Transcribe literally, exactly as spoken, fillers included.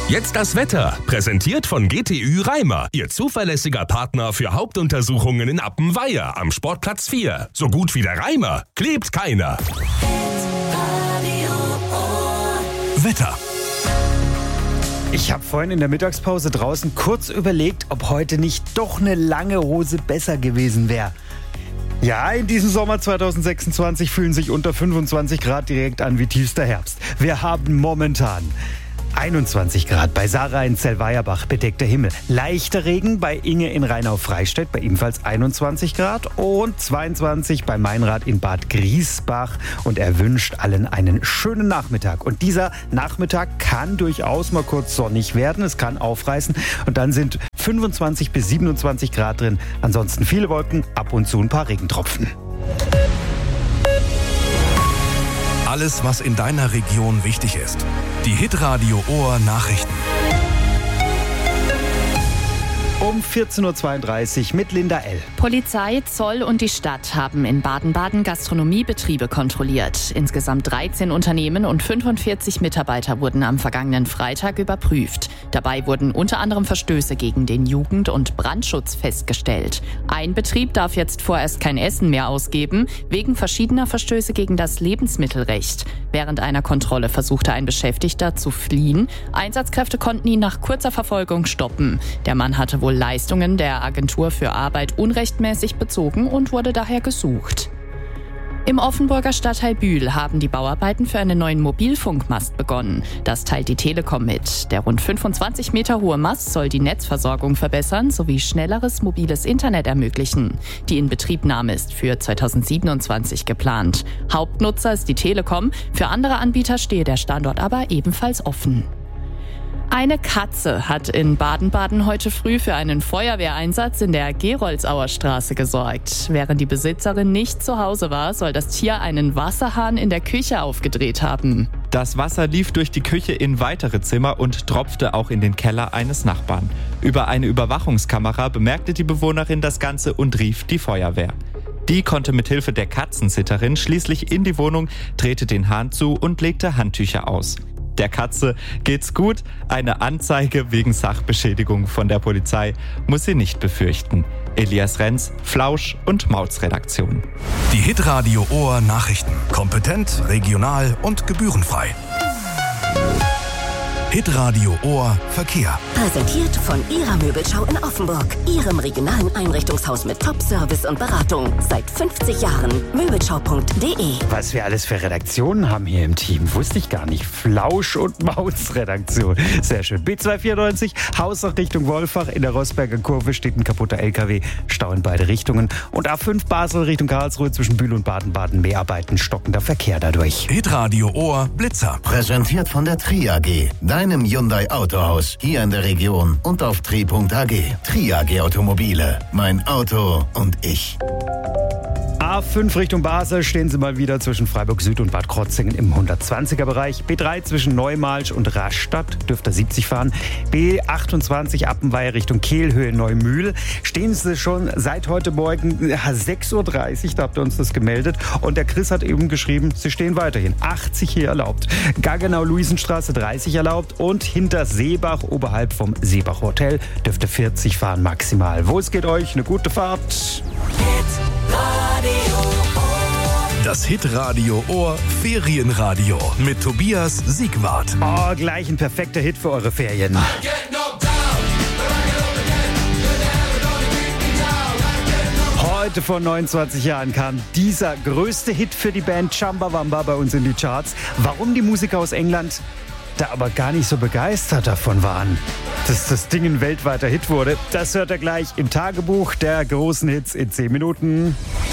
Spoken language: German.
Jetzt das Wetter, präsentiert von G T Ü Reimer, Ihr zuverlässiger Partner für Hauptuntersuchungen in Appenweier am Sportplatz vier. So gut wie der Reimer klebt keiner. Wetter. Ich habe vorhin in der Mittagspause draußen kurz überlegt, ob heute nicht doch eine lange Hose besser gewesen wäre. Ja, in diesem Sommer zwanzig sechsundzwanzig fühlen sich unter fünfundzwanzig Grad direkt an wie tiefster Herbst. Wir haben momentan einundzwanzig Grad bei Sarah in Zellweierbach, bedeckter Himmel. Leichter Regen bei Inge in Rheinau-Freistädt bei ebenfalls einundzwanzig Grad und zweiundzwanzig bei Meinrad in Bad Griesbach. Und er wünscht allen einen schönen Nachmittag. Und dieser Nachmittag kann durchaus mal kurz sonnig werden. Es kann aufreißen und dann sind fünfundzwanzig bis siebenundzwanzig Grad drin. Ansonsten viele Wolken, ab und zu ein paar Regentropfen. Alles, was in deiner Region wichtig ist. Die Hitradio Ohr Nachrichten. Um vierzehn Uhr zweiunddreißig mit Linda L. Polizei, Zoll und die Stadt haben in Baden-Baden Gastronomiebetriebe kontrolliert. Insgesamt dreizehn Unternehmen und fünfundvierzig Mitarbeiter wurden am vergangenen Freitag überprüft. Dabei wurden unter anderem Verstöße gegen den Jugend- und Brandschutz festgestellt. Ein Betrieb darf jetzt vorerst kein Essen mehr ausgeben, wegen verschiedener Verstöße gegen das Lebensmittelrecht. Während einer Kontrolle versuchte ein Beschäftigter zu fliehen. Einsatzkräfte konnten ihn nach kurzer Verfolgung stoppen. Der Mann hatte wohl Leistungen der Agentur für Arbeit unrechtmäßig bezogen und wurde daher gesucht. Im Offenburger Stadtteil Bühl haben die Bauarbeiten für einen neuen Mobilfunkmast begonnen. Das teilt die Telekom mit. Der rund fünfundzwanzig Meter hohe Mast soll die Netzversorgung verbessern sowie schnelleres mobiles Internet ermöglichen. Die Inbetriebnahme ist für zwanzig siebenundzwanzig geplant. Hauptnutzer ist die Telekom, für andere Anbieter stehe der Standort aber ebenfalls offen. Eine Katze hat in Baden-Baden heute früh für einen Feuerwehreinsatz in der Geroldsauer Straße gesorgt. Während die Besitzerin nicht zu Hause war, soll das Tier einen Wasserhahn in der Küche aufgedreht haben. Das Wasser lief durch die Küche in weitere Zimmer und tropfte auch in den Keller eines Nachbarn. Über eine Überwachungskamera bemerkte die Bewohnerin das Ganze und rief die Feuerwehr. Die konnte mithilfe der Katzensitterin schließlich in die Wohnung, drehte den Hahn zu und legte Handtücher aus. Der Katze geht's gut. Eine Anzeige wegen Sachbeschädigung von der Polizei muss sie nicht befürchten. Elias Renz, Flausch und Mauts Redaktion. Die Hitradio Ohr Nachrichten. Kompetent, regional und gebührenfrei. Hitradio Ohr Verkehr. Präsentiert von Ihrer Möbelschau in Offenburg. Ihrem regionalen Einrichtungshaus mit Top-Service und Beratung. Seit fünfzig Jahren. Möbelschau punkt de. Was wir alles für Redaktionen haben hier im Team, wusste ich gar nicht. Flausch und Mauts Redaktion. Sehr schön. B zweihundertvierundneunzig, Hausach Richtung Wolfach. In der Rossberger Kurve steht ein kaputter L K W. Stau in beide Richtungen. Und A fünf Basel Richtung Karlsruhe zwischen Bühl und Baden-Baden. Mehrarbeiten, stockender Verkehr dadurch. Hitradio Ohr Blitzer. Präsentiert von der Tri A G. Deinem Hyundai Autohaus. Hier in der Region und auf tri punkt a g. Tri A G Automobile. Mein Auto und ich. A fünf Richtung Basel stehen Sie mal wieder zwischen Freiburg Süd und Bad Krotzingen im hundertzwanziger Bereich. B drei zwischen Neumalsch und Rastatt dürfte siebzig fahren. B achtundzwanzig Appenweier Richtung Kehlhöhe Neumühl. Stehen Sie schon seit heute Morgen sechs Uhr dreißig, da habt ihr uns das gemeldet. Und der Chris hat eben geschrieben, Sie stehen weiterhin. achtzig hier erlaubt. Gaggenau-Luisenstraße dreißig erlaubt und hinter Seebach oberhalb vom Seebach Hotel dürfte vierzig fahren maximal. Wo es geht euch, eine gute Fahrt. Das Hitradio Ohr Ferienradio mit Tobias Siegwart. Oh, gleich ein perfekter Hit für eure Ferien. Heute vor neunundzwanzig Jahren kam dieser größte Hit für die Band Chumbawamba bei uns in die Charts. Warum die Musiker aus England da aber gar nicht so begeistert davon waren, dass das Ding ein weltweiter Hit wurde, das hört ihr gleich im Tagebuch der großen Hits in zehn Minuten.